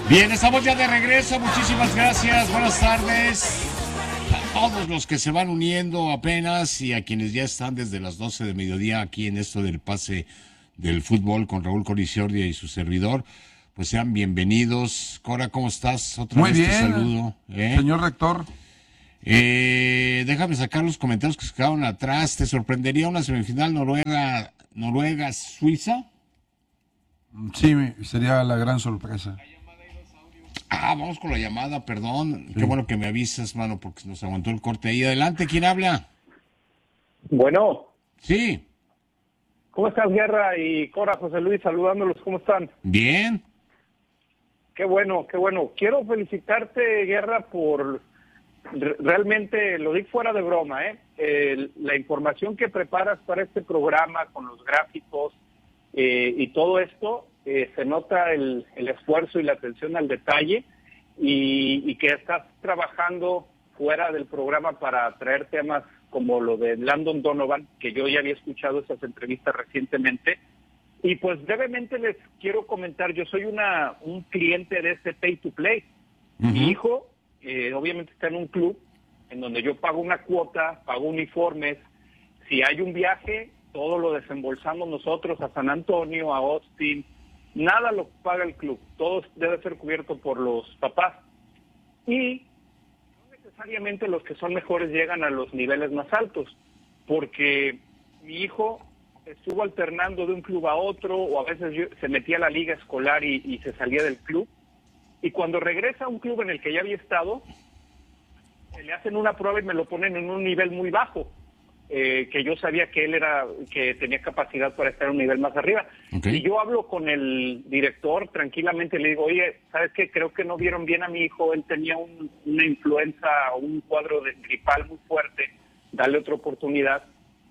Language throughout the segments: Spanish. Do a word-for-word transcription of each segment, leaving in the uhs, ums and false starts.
Bien, estamos ya de regreso. Muchísimas gracias. Buenas tardes a todos los que se van uniendo apenas y a quienes ya están desde las doce de mediodía aquí en esto del pase del fútbol con Raúl Coriciordia y su servidor. Pues sean bienvenidos. Cora, ¿cómo estás? Otra Muy vez bien, te saludo. ¿eh? Señor rector. Eh, déjame sacar los comentarios que se quedaron atrás. ¿Te sorprendería una semifinal Noruega, Noruega-Suiza? Sí, sería la gran sorpresa. Ah, vamos con la llamada, perdón. Sí. Qué bueno que me avisas, mano, porque nos aguantó el corte ahí. Adelante, ¿quién habla? Bueno, Sí, ¿cómo estás, Guerra y Cora, José Luis, saludándolos? ¿Cómo están? bien. Qué bueno, qué bueno. Quiero felicitarte, Guerra, por re- realmente, lo digo fuera de broma, ¿eh? El- la información que preparas para este programa con los gráficos eh, y todo esto, eh, se nota el, el esfuerzo y la atención al detalle y, y que estás trabajando fuera del programa para traer temas como lo de Landon Donovan, que yo ya había escuchado esas entrevistas recientemente. Y pues brevemente les quiero comentar, yo soy una un cliente de este Pay to Play. Ujú. Mi hijo eh, obviamente está en un club en donde yo pago una cuota, pago uniformes. Si hay un viaje, todo lo desembolsamos nosotros a San Antonio, a Austin. Nada lo paga el club, todo debe ser cubierto por los papás. Y no necesariamente los que son mejores llegan a los niveles más altos, porque mi hijo estuvo alternando de un club a otro, o a veces yo- se metía a la liga escolar y, y se salía del club, y cuando regresa a un club en el que ya había estado, eh, le hacen una prueba y me lo ponen en un nivel muy bajo, eh, que yo sabía que él era, que tenía capacidad para estar en un nivel más arriba. Ok. Y yo hablo con el director tranquilamente, le digo, oye, ¿sabes qué? Creo que no vieron bien a mi hijo, él tenía un- una influenza, un cuadro de gripal muy fuerte, dale otra oportunidad.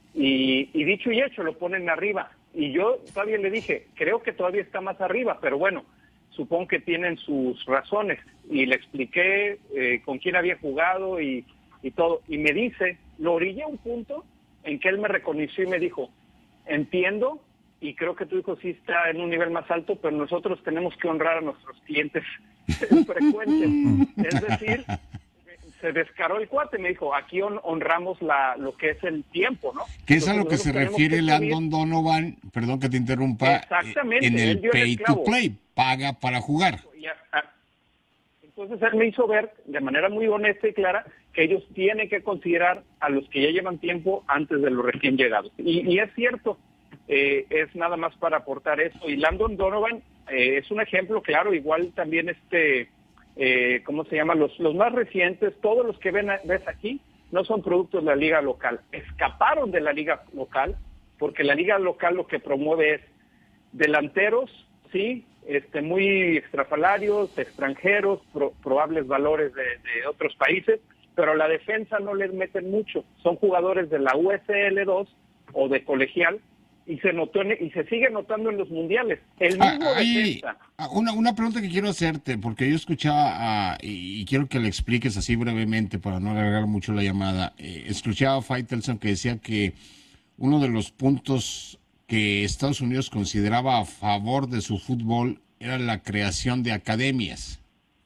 Y, y dicho y hecho, lo ponen arriba. Y yo todavía le dije, creo que todavía está más arriba, pero bueno, supongo que tienen sus razones. Y le expliqué eh, con quién había jugado y, y todo. Y me dice, lo orillé a un punto en que él me reconoció y me dijo, entiendo y creo que tu hijo sí está en un nivel más alto, pero nosotros tenemos que honrar a nuestros clientes frecuentes. Es decir, se descaró el cuate, me dijo, aquí hon- honramos la lo que es el tiempo, ¿no? ¿Qué es a Entonces lo que nosotros se tenemos refiere que cubrir- Landon Donovan? Perdón que te interrumpa. eh, Exactamente, En el él dio el pay to esclavo. play, paga para jugar. y a- a- Entonces él me hizo ver de manera muy honesta y clara que ellos tienen que considerar a los que ya llevan tiempo antes de los recién llegados. Y, y es cierto, eh, es nada más para aportar eso. Y Landon Donovan eh, es un ejemplo claro, igual también este, eh, ¿cómo se llama? Los, los más recientes, todos los que ven, ves aquí, no son productos de la liga local. Escaparon de la liga local, porque la liga local lo que promueve es delanteros, sí, este, muy extrafalarios, extranjeros, pro- probables valores de, de otros países, pero a la defensa no les meten mucho. Son jugadores de la U S L dos o de colegial y se notó en- y se sigue notando en los mundiales. El Ah, mismo hay defensa. ah, una, una pregunta que quiero hacerte, porque yo escuchaba, ah, y, y quiero que le expliques así brevemente para no alargar mucho la llamada. Eh, escuchaba a Faitelson que decía que uno de los puntos que Estados Unidos consideraba a favor de su fútbol era la creación de academias.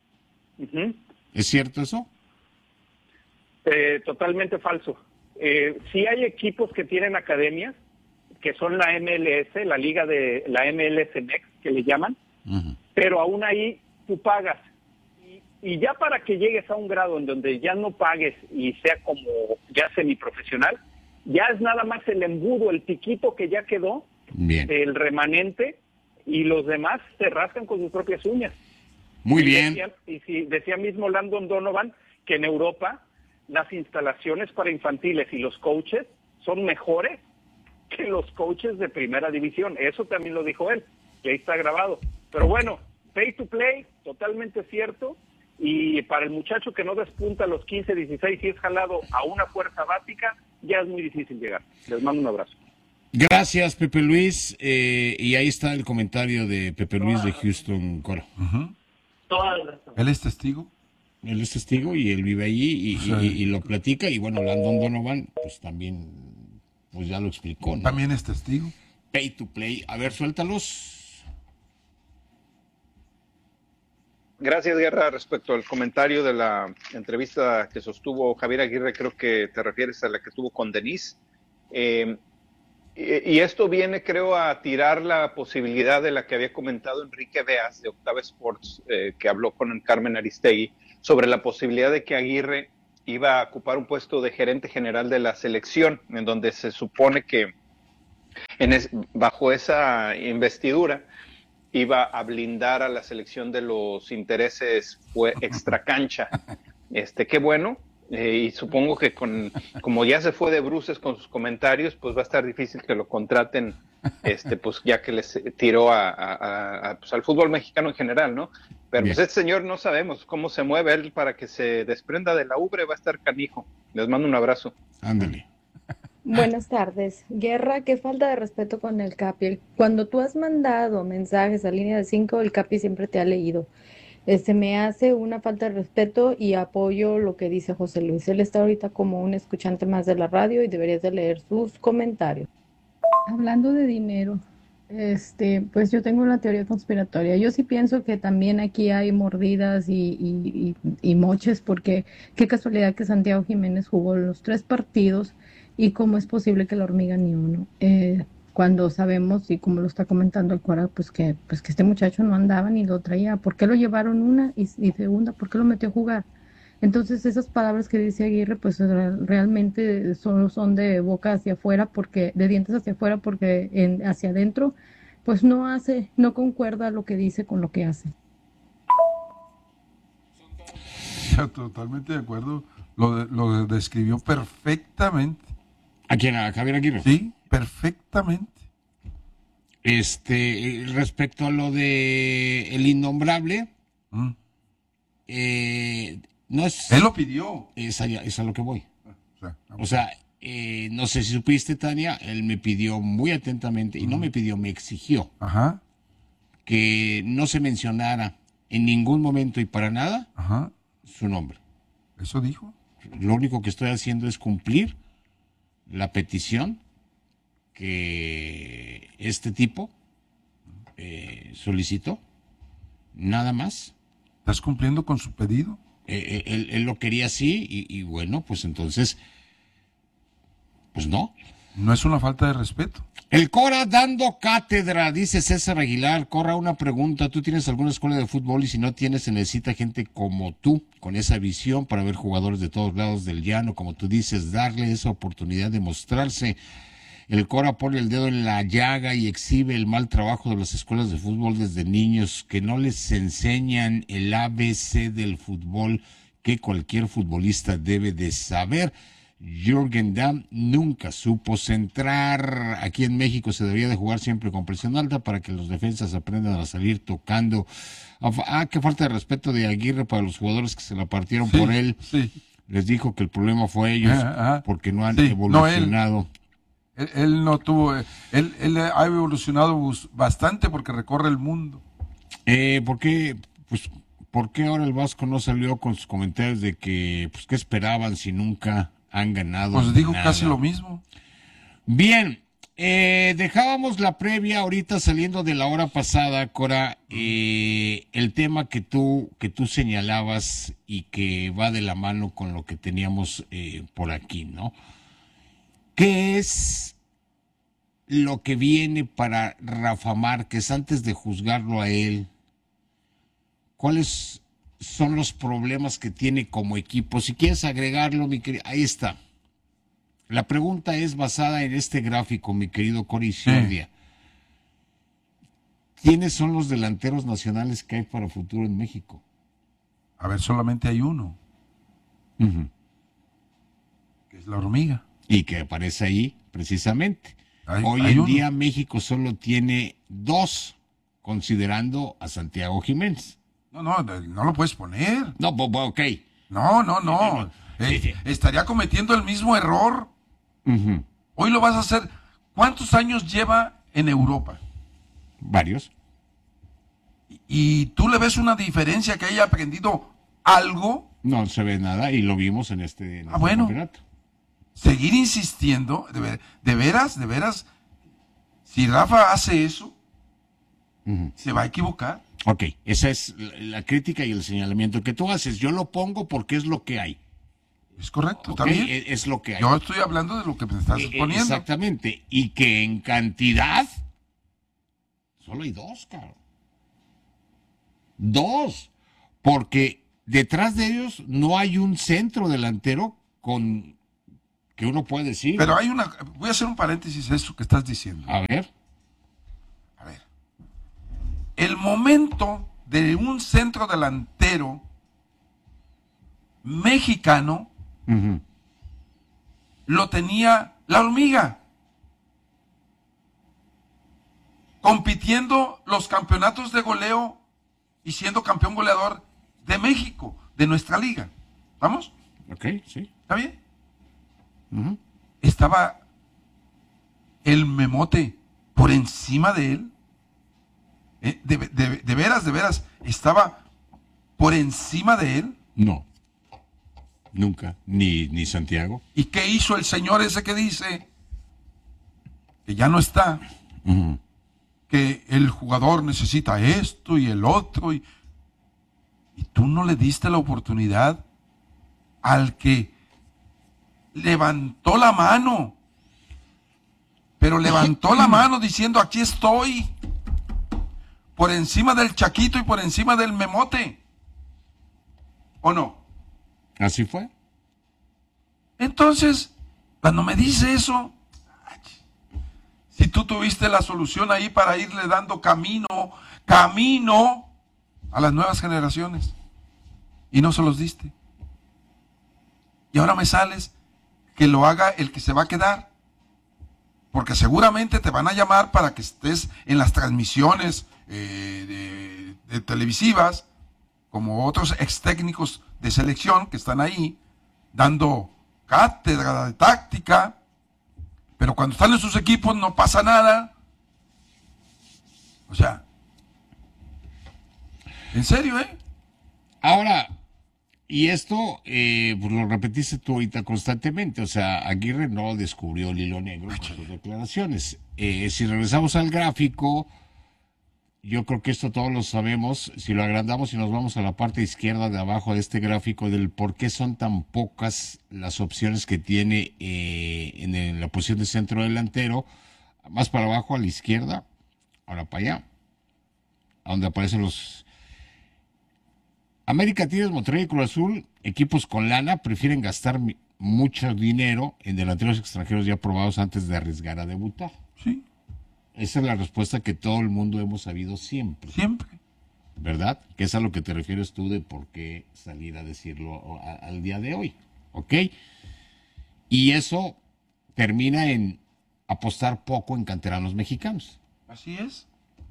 Ujú. ¿Es cierto eso? Eh, totalmente falso. Eh, sí hay equipos que tienen academias, que son la M L S, la liga de la M L S Next, que le llaman, Ujú. pero aún ahí tú pagas. Y, y ya para que llegues a un grado en donde ya no pagues y sea como ya semiprofesional, ya es nada más el embudo, el piquito que ya quedó, Bien. el remanente, y los demás se rascan con sus propias uñas. Muy Y bien. decía, y si, decía mismo Landon Donovan que en Europa las instalaciones para infantiles y los coaches son mejores que los coaches de primera división. Eso también lo dijo él, y ahí está grabado. Pero bueno, pay to play, totalmente cierto. Y para el muchacho que no despunta a los quince, dieciséis y es jalado a una fuerza básica, ya es muy difícil llegar. Les mando un abrazo. Gracias, Pepe Luis. eh, y ahí está el comentario de Pepe Luis de Houston, Cora. Ujú. Toda la razón. Él es testigo. Él es testigo y él vive allí y, Sí. y- y lo platica. Y bueno, Landon Donovan, pues también, pues ya lo explicó, ¿no? También es testigo. Pay to play. A ver, suéltalos. Gracias, Guerra. Respecto al comentario de la entrevista que sostuvo Javier Aguirre, creo que te refieres a la que tuvo con Denise. Eh, y, y esto viene, creo, a tirar la posibilidad de la que había comentado Enrique Beas de Octava Sports, eh, que habló con Carmen Aristegui, sobre la posibilidad de que Aguirre iba a ocupar un puesto de gerente general de la selección, en donde se supone que en es, bajo esa investidura iba a blindar a la selección de los intereses fue extra cancha. Este, qué bueno, eh, y supongo que con, como ya se fue de bruces con sus comentarios, pues va a estar difícil que lo contraten, este, pues ya que les tiró a, a, a, pues al fútbol mexicano en general, ¿no? Pero Bien. Pues este señor no sabemos cómo se mueve él para que se desprenda de la ubre, va a estar canijo. Les mando un abrazo. Ándale. Buenas tardes. Guerra, qué falta de respeto con el Capi. Cuando tú has mandado mensajes a línea de cinco, el Capi siempre te ha leído. Este me hace una falta de respeto y apoyo lo que dice José Luis. Él está ahorita como un escuchante más de la radio y deberías de leer sus comentarios. Hablando de dinero, este, pues yo tengo una teoría conspiratoria. Yo sí pienso que también aquí hay mordidas y, y, y, y moches, porque qué casualidad que Santiago Jiménez jugó los tres partidos. ¿Y cómo es posible que la hormiga ni uno? Eh, cuando sabemos, y como lo está comentando el Cora, pues que, pues que este muchacho no andaba ni lo traía. ¿Por qué lo llevaron una? Y, y segunda, ¿por qué lo metió a jugar? Entonces esas palabras que dice Aguirre, pues realmente solo son de boca hacia afuera, porque de dientes hacia afuera, porque en, hacia adentro, pues no hace, no concuerda lo que dice con lo que hace. Totalmente de acuerdo. Lo, lo describió perfectamente. ¿A quién? ¿A Javier Aguirre? Sí, perfectamente. Este, respecto a lo de el innombrable, mm. eh, no es... Él lo pidió. Es a, es a lo que voy. O sea, o sea eh, no sé si supiste, Tania, él me pidió muy atentamente, y mm. no me pidió, me exigió Ajá. que no se mencionara en ningún momento y para nada Ajá. su nombre. ¿Eso dijo? Lo único que estoy haciendo es cumplir la petición que este tipo eh, solicitó, nada más. ¿Estás cumpliendo con su pedido? Eh, él, él lo quería así y, y bueno, pues entonces, pues no. No es una falta de respeto. El Cora dando cátedra, dice César Aguilar. Cora, una pregunta. ¿Tú tienes alguna escuela de fútbol? Y si no tienes, se necesita gente como tú, con esa visión para ver jugadores de todos lados del llano, como tú dices, darle esa oportunidad de mostrarse. El Cora pone el dedo en la llaga y exhibe el mal trabajo de las escuelas de fútbol desde niños, que no les enseñan el A B C del fútbol que cualquier futbolista debe de saber. Jürgen Damm nunca supo centrar. Aquí en México se debería de jugar siempre con presión alta para que los defensas aprendan a salir tocando. Ah, qué falta de respeto de Aguirre para los jugadores que se la partieron sí, por él. Sí. Les dijo que el problema fue ellos ah, ah, porque no han sí, evolucionado. No, él, él, él no tuvo, él, él ha evolucionado bastante porque recorre el mundo. Eh, ¿Por qué? Pues, ¿por qué ahora el Vasco no salió con sus comentarios de que, pues, qué esperaban si nunca han ganado? Pues dijo nada? Casi lo mismo. Bien, eh, dejábamos la previa ahorita saliendo de la hora pasada, Cora, eh, el tema que tú que tú señalabas y que va de la mano con lo que teníamos eh, por aquí, ¿no? ¿Qué es lo que viene para Rafa Márquez antes de juzgarlo a él? ¿Cuáles son los problemas que tiene como equipo? Si quieres agregarlo, mi querido, ahí está. La pregunta es basada en este gráfico, mi querido Cori Ciordia. Sí. ¿Quiénes son los delanteros nacionales que hay para futuro en México? A ver, solamente hay uno. Uh-huh. Que es la hormiga. Y que aparece ahí, precisamente. Hay, Hoy hay en uno. día México solo tiene dos, considerando a Santiago Jiménez. No, no, no lo puedes poner. No, ok. No, no, no. Sí, sí. Eh, estaría cometiendo el mismo error. Uh-huh. Hoy lo vas a hacer. ¿Cuántos años lleva en Europa? Varios. ¿Y, y tú le ves una diferencia que haya aprendido algo? No se ve nada y lo vimos en este, en ah, este bueno. campeonato. Seguir insistiendo, de, ver, de veras, de veras, si Rafa hace eso, uh-huh. se va a equivocar. Ok, esa es la, la crítica y el señalamiento que tú haces. Yo lo pongo porque es lo que hay. Es correcto, Ok, está bien. es, es lo que hay. Yo estoy hablando de lo que me estás Eh, eh, exponiendo. Exactamente. Y que en cantidad solo hay dos, cabrón. Dos. Porque detrás de ellos no hay un centro delantero con que uno puede decir. Pero hay una, voy a hacer un paréntesis a eso que estás diciendo. A ver. A ver. El momento de un centro delantero mexicano Uh-huh. lo tenía la hormiga, compitiendo los campeonatos de goleo y siendo campeón goleador de México, de nuestra liga. ¿Vamos? Ok, sí. ¿Está bien? Uh-huh. Estaba el Memote por encima de él. Eh, de, de, de veras, de veras, estaba por encima de él. No. Nunca. Ni, ni Santiago. ¿Y qué hizo el señor ese que dice que ya no está? Uh-huh. Que el jugador necesita esto y el otro. Y, y tú no le diste la oportunidad al que levantó la mano. Pero levantó la mano diciendo, aquí estoy. Por encima del Chaquito y por encima del Memote. ¿O no? Así fue. Entonces, cuando me dice eso, si tú tuviste la solución ahí para irle dando camino, camino a las nuevas generaciones, y no se los diste. Y ahora me sales que lo haga el que se va a quedar, porque seguramente te van a llamar para que estés en las transmisiones eh, de, de televisivas, como otros ex técnicos de selección que están ahí dando cátedra de táctica, pero cuando están en sus equipos no pasa nada. O sea, en serio, ¿eh? Ahora, y esto eh, pues lo repetiste tú ahorita constantemente, o sea, Aguirre no descubrió el hilo negro con sus declaraciones. Eh, si regresamos al gráfico, yo creo que esto todos lo sabemos, si lo agrandamos y nos vamos a la parte izquierda de abajo de este gráfico del por qué son tan pocas las opciones que tiene eh, en, en la posición de centro delantero, más para abajo a la izquierda, ahora para allá, a donde aparecen los América, Tigres, Monterrey y Cruz Azul, equipos con lana, prefieren gastar mi- mucho dinero en delanteros extranjeros ya probados antes de arriesgar a debutar. Sí, Esa es la respuesta que todo el mundo hemos sabido siempre, siempre. ¿verdad? Que es a lo que te refieres tú de por qué salir a decirlo a- al día de hoy, ¿ok? Y eso termina en apostar poco en canteranos mexicanos. Así es.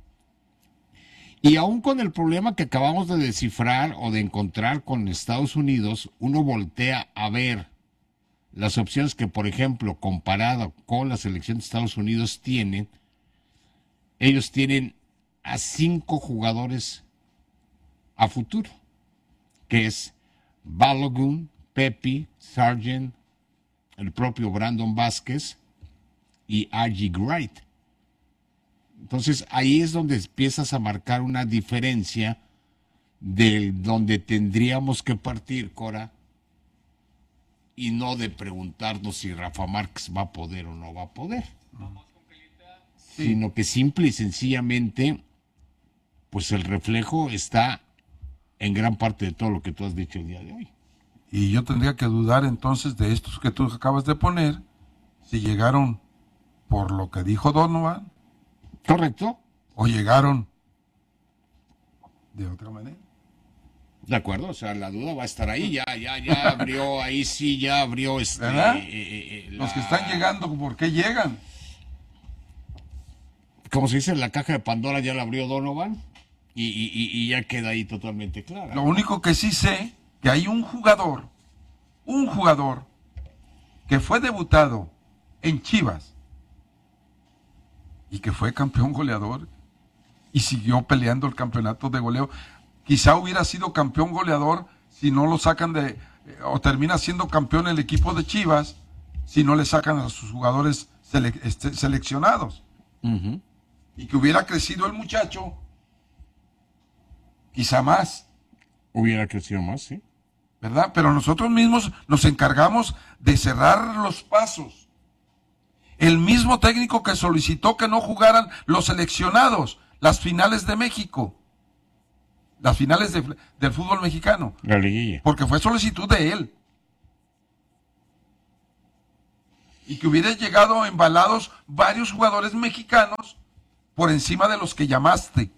Y aún con el problema que acabamos de descifrar o de encontrar con Estados Unidos, uno voltea a ver las opciones que, por ejemplo, comparado con la selección de Estados Unidos tienen, ellos tienen a cinco jugadores a futuro, que es Balogun, Pepi, Sargent, el propio Brandon Vázquez y R G Wright. Entonces ahí es donde empiezas a marcar una diferencia de donde tendríamos que partir, Cora, y no de preguntarnos si Rafa Márquez va a poder o no va a poder, Sí. sino que simple y sencillamente, pues el reflejo está en gran parte de todo lo que tú has dicho el día de hoy. Y yo tendría que dudar entonces de estos que tú acabas de poner, si llegaron por lo que dijo Donovan ¿Correcto? o llegaron de otra manera. De acuerdo, o sea, la duda va a estar ahí, ya, ya, ya abrió, ahí sí, ya abrió este... ¿Verdad? eh, eh, eh, Los la- que están llegando, ¿por qué llegan? Como se dice, la caja de Pandora ya la abrió Donovan y, y- y- y ya queda ahí totalmente clara. Lo único que sí sé, que hay un jugador, un jugador, que fue debutado en Chivas y que fue campeón goleador y siguió peleando el campeonato de goleo. Quizá hubiera sido campeón goleador si no lo sacan de, o termina siendo campeón el equipo de Chivas si no le sacan a sus jugadores sele- este, seleccionados. Ujú. Y que hubiera crecido el muchacho quizá más, Hubiera crecido más, sí. ¿verdad? Pero nosotros mismos nos encargamos de cerrar los pasos. El mismo técnico que solicitó que no jugaran los seleccionados, las finales de México, las finales de, del fútbol mexicano, La liguilla. porque fue solicitud de él. Y que hubiera llegado embalados varios jugadores mexicanos por encima de los que llamaste.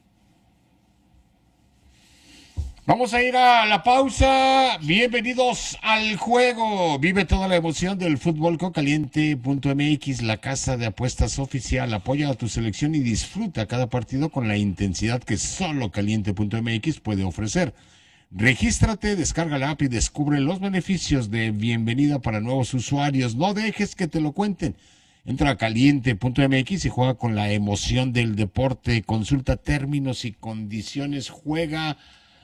Vamos a ir a la pausa. Bienvenidos al juego. Vive toda la emoción del fútbol con caliente punto m x, la casa de apuestas oficial. Apoya a tu selección y disfruta cada partido con la intensidad que solo caliente punto m x puede ofrecer. Regístrate, descarga la app y descubre los beneficios de bienvenida para nuevos usuarios. No dejes que te lo cuenten. Entra a caliente punto m x y juega con la emoción del deporte. Consulta términos y condiciones. Juega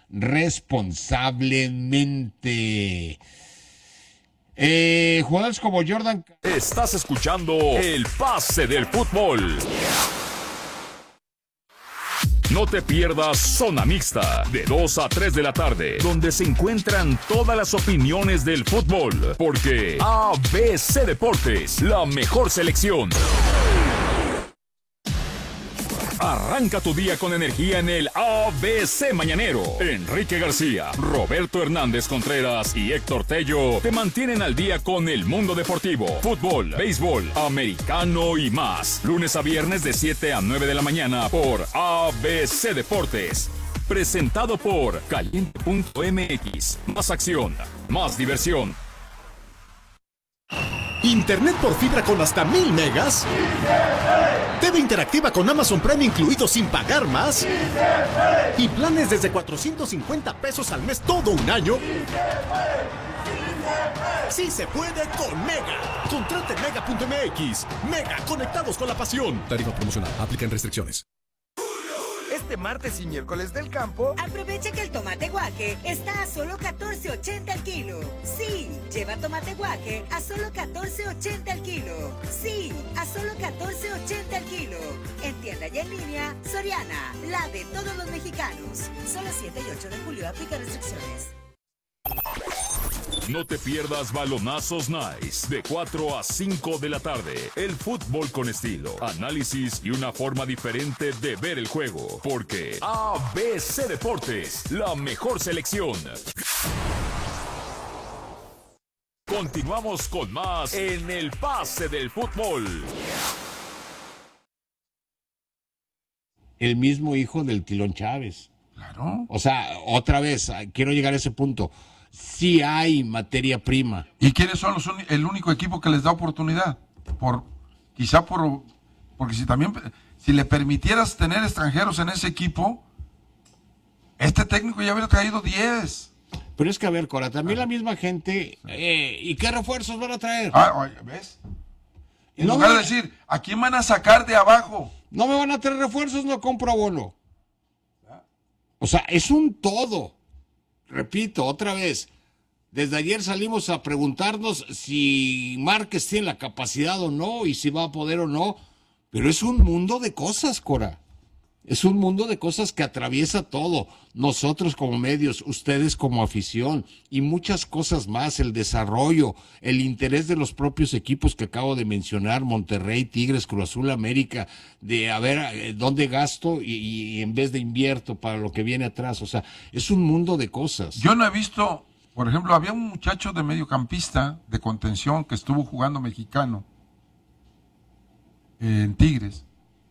responsablemente. Eh, jugadores como Jordan. Estás escuchando el pase del fútbol. No te pierdas Zona Mixta, de dos a tres de la tarde, donde se encuentran todas las opiniones del fútbol, porque A B C Deportes, la mejor selección. Arranca tu día con energía en el A B C Mañanero. Enrique García, Roberto Hernández Contreras y Héctor Tello te mantienen al día con el mundo deportivo, fútbol, béisbol, americano y más. Lunes a viernes de siete a nueve de la mañana por A B C Deportes. Presentado por caliente punto m x. Más acción, más diversión. Internet por fibra con hasta mil megas. T V interactiva con Amazon Prime incluido sin pagar más. Y planes desde cuatrocientos cincuenta pesos al mes todo un año. Sí se puede con Mega. Contrate mega punto m x. Mega, conectados con la pasión. Tarifa promocional. Aplican restricciones. Este martes y miércoles del campo, aprovecha que el tomate guaje está a solo catorce ochenta el kilo. Sí, lleva tomate guaje a solo catorce ochenta el kilo. Sí, a solo catorce ochenta el kilo. En tienda y en línea, Soriana, la de todos los mexicanos. Solo siete y ocho de julio aplica restricciones. No te pierdas Balonazos Nice, de cuatro a cinco de la tarde. El fútbol con estilo, análisis y una forma diferente de ver el juego. Porque A B C Deportes, la mejor selección. Continuamos con más en el pase del fútbol. El mismo hijo del Tilón Chávez. Claro. O sea, otra vez, quiero llegar a ese punto. Sí hay materia prima. ¿Y quiénes son los un, el único equipo que les da oportunidad? Por quizá por porque si también si le permitieras tener extranjeros en ese equipo, este técnico ya hubiera traído diez. Pero es que a ver, Cora, también la misma gente, eh, ¿y qué refuerzos van a traer? Ah, ¿ves? En no lugar me, de decir, ¿a quién van a sacar de abajo? No me van a traer refuerzos, no compro abono. O sea, es un todo. Repito, otra vez, desde ayer salimos a preguntarnos si Márquez tiene la capacidad o no y si va a poder o no, pero es un mundo de cosas, Cora. Es un mundo de cosas que atraviesa todo. Nosotros como medios, ustedes como afición y muchas cosas más, el desarrollo, el interés de los propios equipos que acabo de mencionar, Monterrey, Tigres, Cruz Azul, América, de a ver eh, dónde gasto y, y en vez de invierto para lo que viene atrás. O sea, es un mundo de cosas. Yo no he visto, por ejemplo, había un muchacho de mediocampista de contención que estuvo jugando mexicano eh, en Tigres.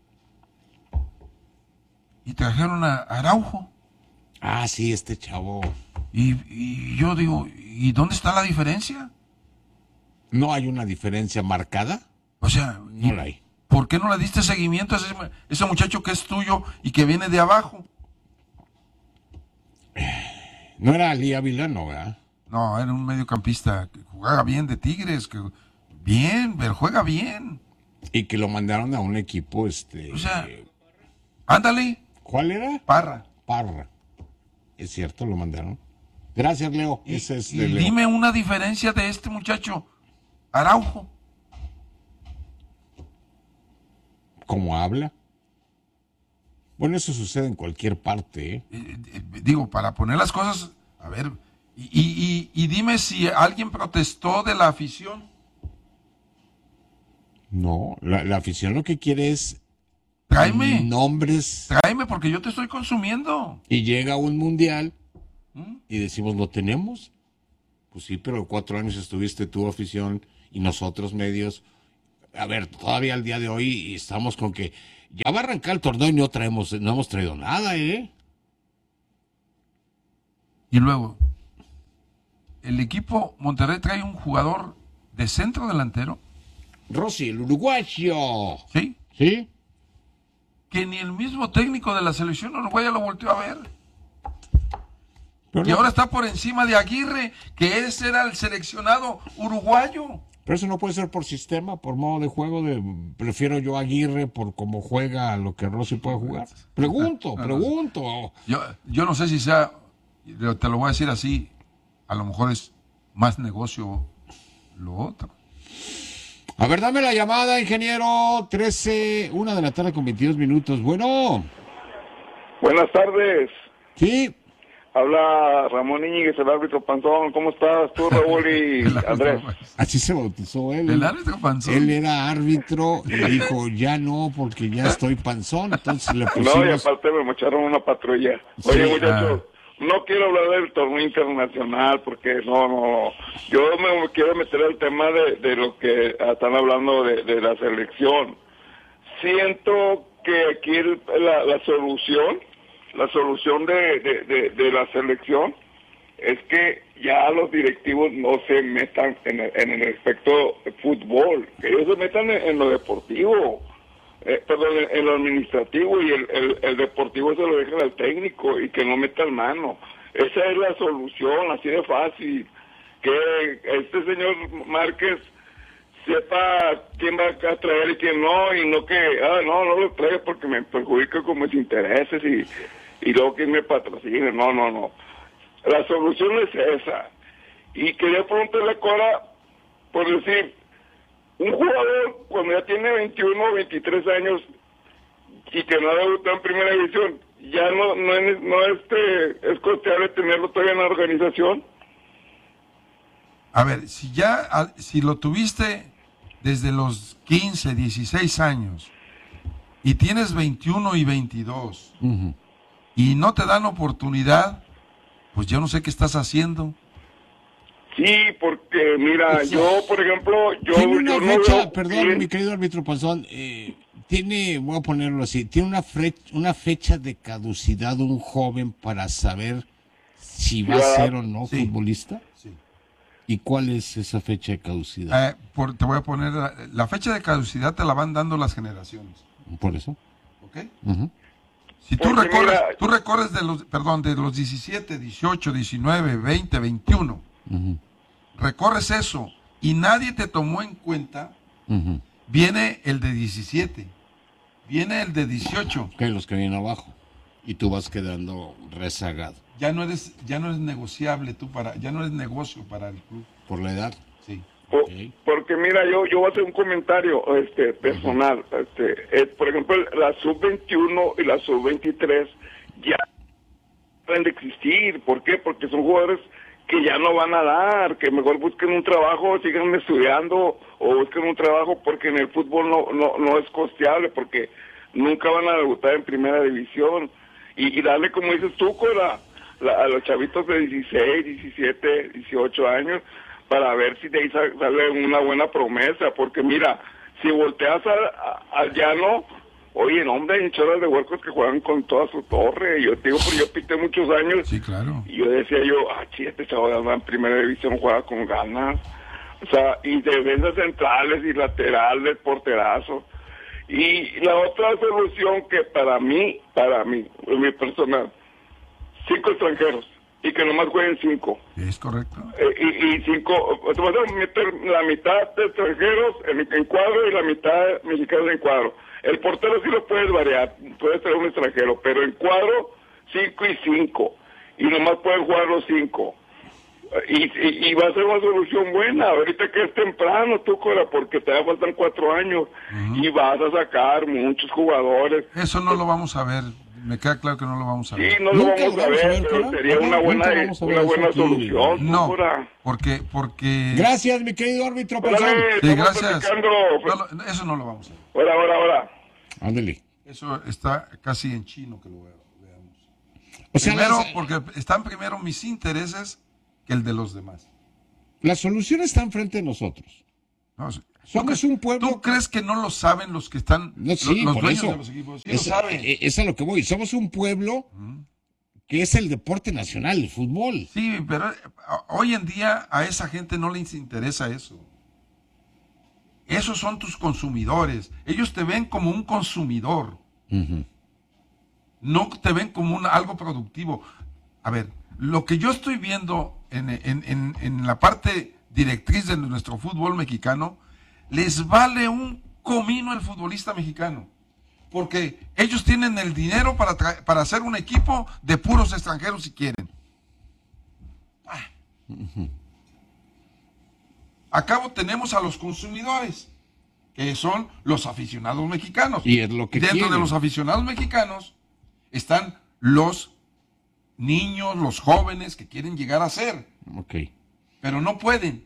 Y trajeron a Araujo. Ah, sí, este chavo. Y, y yo digo, ¿y dónde está la diferencia? ¿No hay una diferencia marcada? O sea, no la hay. ¿Por qué no le diste seguimiento a ese, ese muchacho que es tuyo y que viene de abajo? No era Ali Ávila, no, ¿verdad? No, era un mediocampista que jugaba bien de Tigres, que bien, pero juega bien. Y que lo mandaron a un equipo, este... O sea, eh, ándale. ¿Cuál era? Parra. Parra. Es cierto, lo mandaron. Gracias, Leo. Y, Ese es y de Leo. Dime una diferencia de este muchacho, Araujo. ¿Cómo habla? Bueno, eso sucede en cualquier parte, ¿eh? Eh, eh, digo, para poner las cosas, a ver, y, y, y, y dime si alguien protestó de la afición. No, la, la afición lo que quiere es Tráeme, nombres tráeme porque yo te estoy consumiendo. y llega un mundial ¿Mm? y decimos, ¿lo tenemos? Pues sí, pero cuatro años estuviste tu afición y nosotros medios. A ver, todavía al día de hoy estamos con que ya va a arrancar el torneo y no traemos, no hemos traído nada, ¿eh? Y luego, el equipo Monterrey trae un jugador de centro delantero, Rossi, el uruguayo. ¿sí? ¿Sí? Que ni el mismo técnico de la selección uruguaya lo volteó a ver. Pero Y no- ahora está por encima de Aguirre, que ese era el seleccionado uruguayo. Pero eso no puede ser por sistema, por modo de juego. De, prefiero yo a Aguirre por cómo juega a lo que Rossi puede jugar. Pregunto, pregunto. Yo, yo no sé si sea, te lo voy a decir así, a lo mejor es más negocio lo otro. A ver, dame la llamada, ingeniero. trece, una de la tarde con veintidós minutos. Bueno, Buenas tardes. sí. Habla Ramón Íñiguez, el árbitro Panzón. ¿Cómo estás tú, Raúl y El árbitro, Andrés? pues. Así se bautizó él. El árbitro Panzón. Él era árbitro y dijo, ya no, porque ya estoy panzón. Entonces le No, y pusimos... aparte me mocharon una patrulla. Oye, Sí, muchachos, no quiero hablar del torneo internacional porque no, no, no. Yo me quiero meter al tema de, de lo que están hablando de, de la selección. Siento que aquí el- la, la solución, la solución de, de, de, de la selección es que ya los directivos no se metan en el, en el aspecto fútbol, que ellos se metan en, en lo deportivo, eh, perdón, en, en lo administrativo, y el, el, el deportivo se lo dejan al técnico y que no metan mano. Esa es la solución, así de fácil. Que este señor Márquez sepa quién va a traer y quién no, y no que, ah, no, no lo traiga porque me perjudica con mis intereses y, y luego quién me patrocina. No, no, no. La solución es esa. Y quería preguntarle a Cora, por decir, un jugador cuando ya tiene veintiuno o veintitrés años y que no ha debutado en primera división, ya no no es, no este, es costeable tenerlo todavía en la organización. A ver, si ya, al- si lo tuviste desde los quince, dieciséis años y tienes veintiuno y veintidós Ujú. y no te dan oportunidad, pues yo no sé qué estás haciendo. Sí, porque mira, yo por ejemplo, yo, Tiene una yo no fecha, veo perdón, bien- mi querido árbitro Panzón, eh, tiene, voy a ponerlo así, tiene una, fre- una fecha de caducidad un joven para saber si va a Ya. ser o no Sí. futbolista. Sí. ¿Y cuál es esa fecha de caducidad? Eh, por- te voy a poner, la, la fecha de caducidad te la van dando las generaciones, Por eso. ¿ok? Ujú. Si tú Porque recorres, mira- tú recorres de los, perdón, de los diecisiete, dieciocho, diecinueve, veinte, veintiuno, Ujú. recorres eso y nadie te tomó en cuenta, Ujú. viene el de diecisiete, viene el de dieciocho, Que los que vienen abajo. Y tú vas quedando rezagado ya no eres, ya no eres negociable tú para, ya no eres negocio para el club. por la edad. Sí. Po- Ok. Porque mira, yo yo voy a hacer un comentario este personal. Este, eh, por ejemplo, la sub veintiuno y la sub veintitrés ya deben de existir. ¿Por qué? Porque son jugadores que ya no van a dar, que mejor busquen un trabajo, sigan estudiando o busquen un trabajo, porque en el fútbol no no no es costeable, porque nunca van a debutar en primera división. Y, y darle, como dices tú, con la, la- a los chavitos de dieciséis, diecisiete, dieciocho años, para ver si de ahí sa- sale una buena promesa, porque mira, si volteas a- a- al llano, oye, no, hombre, hay hinchadas de huercos que juegan con toda su torre. Yo te digo, porque yo pité muchos años, Sí, claro. y yo decía yo, ah, chi, este chavo de en primera división juega con ganas. O sea, y defensas centrales y laterales, porterazo. Y la otra solución que para mí, para mí, en mi personal, cinco extranjeros, y que nomás jueguen cinco. Es correcto. Eh, y, y cinco, o sea, vas a meter la mitad de extranjeros en, en cuadro y la mitad mexicanos en cuadro. El portero sí lo puedes variar, puedes traer un extranjero, pero en cuadro, cinco y cinco. Y nomás pueden jugar los cinco. Y, y, y va a ser una solución buena, ahorita que es temprano, tú, Cora, porque te faltan cuatro años y vas a sacar muchos jugadores. Eso no lo vamos a ver. me queda claro que no lo vamos a ver. Sí, no lo vamos, lo vamos a ver, a ver pero sería ¿Cómo? una buena, una buena solución. No, porque, porque... Gracias, mi querido árbitro. Sí, gracias. No, no, eso no lo vamos a ver. Ahora, ahora, ahora. Ándale. Eso está casi en chino que lo veamos. O sea, primero, las... porque están primero mis intereses que el de los demás. La solución está enfrente de nosotros. No, Somos un pueblo... ¿Tú crees que no lo saben los que están, no, sí, los, los por dueños eso. de los equipos? Sí, es, lo saben. Es a lo que voy. Somos un pueblo uh-huh. que es el deporte nacional, el fútbol. Sí, pero hoy en día a esa gente no les interesa eso. Esos son tus consumidores. Ellos te ven como un consumidor. Uh-huh. No te ven como un, algo productivo. A ver, lo que yo estoy viendo en, en, en, en la parte directriz de nuestro fútbol mexicano, les vale un comino el futbolista mexicano. Porque ellos tienen el dinero para, tra- para hacer un equipo de puros extranjeros si quieren. Ah. Uh-huh. A cabo tenemos a los consumidores, que son los aficionados mexicanos. Y es lo que Dentro quieren. de los aficionados mexicanos están los niños, los jóvenes que quieren llegar a ser. Ok. Pero no pueden.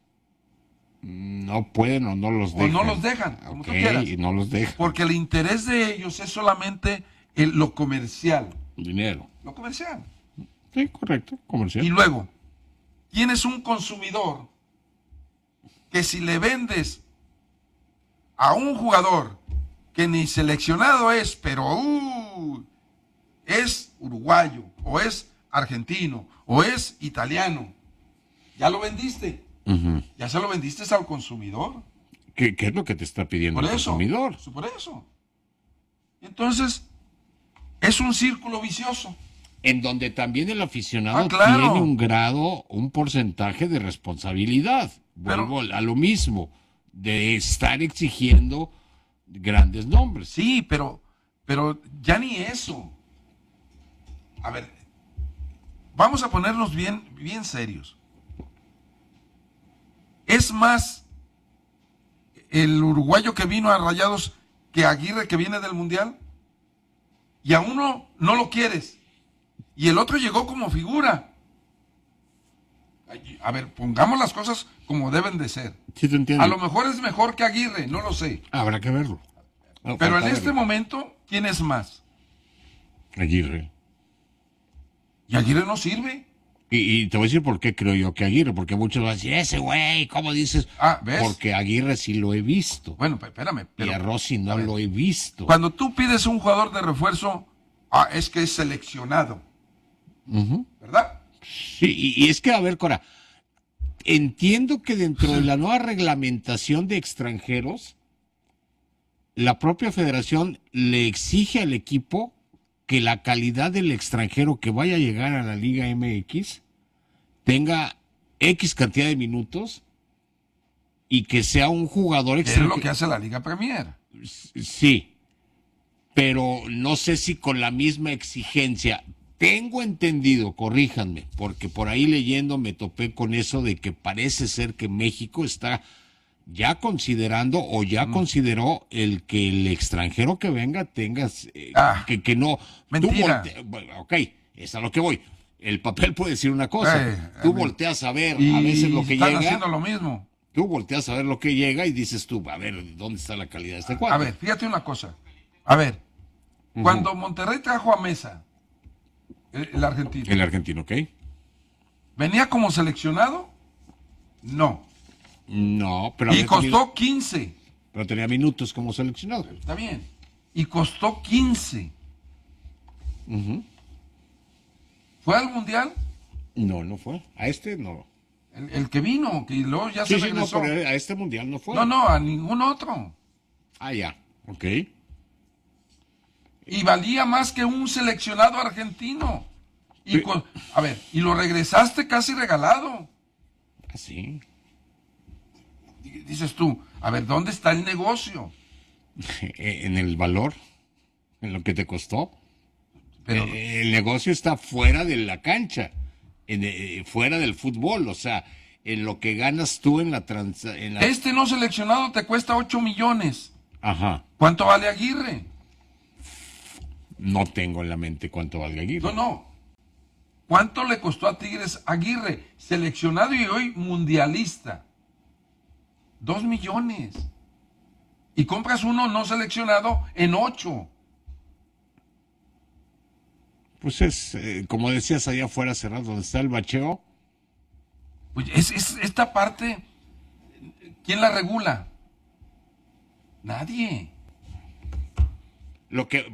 No pueden o no los dejan. O no los dejan, como okay, tú quieras. Y no los dejan. Porque el interés de ellos es solamente el, lo comercial. Dinero. Lo comercial. Sí, correcto, comercial. Y luego, tienes un consumidor que si le vendes a un jugador que ni seleccionado es, pero uh, es uruguayo, o es argentino, o es italiano, ya lo vendiste. Uh-huh. Ya se lo vendiste al consumidor. ¿Qué, qué es lo que te está pidiendo por el eso, consumidor? Por eso. Entonces, es un círculo vicioso. En donde también el aficionado ah, claro. tiene un grado, un porcentaje de responsabilidad. Vuelvo pero, a lo mismo, de estar exigiendo grandes nombres. Sí, pero, pero ya ni eso. A ver, vamos a ponernos bien, bien serios. Es más el uruguayo que vino a Rayados que Aguirre que viene del Mundial. Y a uno no lo quieres. Y el otro llegó como figura. A ver, pongamos las cosas como deben de ser. Sí, te entiendo. A lo mejor es mejor que Aguirre, no lo sé. Habrá que verlo. No, pero en este verlo. momento, ¿quién es más? Aguirre. Y Aguirre no sirve. Y, y te voy a decir por qué creo yo que Aguirre, porque muchos van a decir, ese güey, ¿cómo dices? Ah, ¿ves? Porque Aguirre sí lo he visto. Bueno, espérame. Pero, y a Rossi no lo he visto. Cuando tú pides un jugador de refuerzo, ah, es que es seleccionado. Uh-huh. ¿Verdad? Sí, y, y es que, a ver, Cora, entiendo que dentro de la nueva reglamentación de extranjeros, la propia federación le exige al equipo que la calidad del extranjero que vaya a llegar a la Liga M X tenga X cantidad de minutos y que sea un jugador extranjero. Es lo que hace la Liga Premier. Sí, pero no sé si con la misma exigencia. Tengo entendido, corríjanme, porque por ahí leyendo me topé con eso de que parece ser que México está ya considerando o ya mm. consideró el que el extranjero que venga tenga eh, ah, que, que no mentira. Tú volte, bueno, ok, es a lo que voy. El papel puede decir una cosa, eh, tú eh, volteas a ver a veces lo que están llega. haciendo lo mismo. Tú volteas a ver lo que llega y dices tú, a ver, ¿dónde está la calidad de este cuadro? A ver, fíjate una cosa. A ver, uh-huh. cuando Monterrey trajo a Mesa, el, el argentino. El argentino, ok. ¿Venía como seleccionado? No. No, pero... Y costó tenido, quince. Pero tenía minutos como seleccionado. Está bien. Y costó quince. Uh-huh. ¿Fue al Mundial? No, no fue. A este no. El, el que vino, que luego ya sí, se sí, regresó. No, pero a este Mundial no fue. No, no, a ningún otro. Ah, ya. Ok. Y valía más que un seleccionado argentino. Y sí. con, a ver, y lo regresaste casi regalado. Ah, sí. Dices tú, a ver, ¿dónde está el negocio? En el valor, en lo que te costó. Pero, el negocio está fuera de la cancha, en, eh, fuera del fútbol, o sea, en lo que ganas tú en la, trans, en la... Este no seleccionado te cuesta ocho millones. Ajá. ¿Cuánto vale Aguirre? no tengo en la mente cuánto valga Aguirre. No, no. ¿Cuánto le costó a Tigres Aguirre? Seleccionado y hoy mundialista. Dos millones. Y compras uno no seleccionado en ocho. Pues es, eh, como decías allá afuera cerrado, donde está el bacheo. Pues es, es esta parte, ¿quién la regula? Nadie. Lo que